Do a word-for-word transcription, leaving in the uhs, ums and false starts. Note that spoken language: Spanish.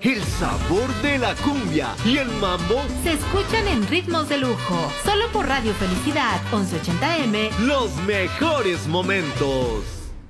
el sabor de la cumbia y el mambo se escuchan en ritmos de lujo. Solo por Radio Felicidad once ochenta eme. Los mejores momentos.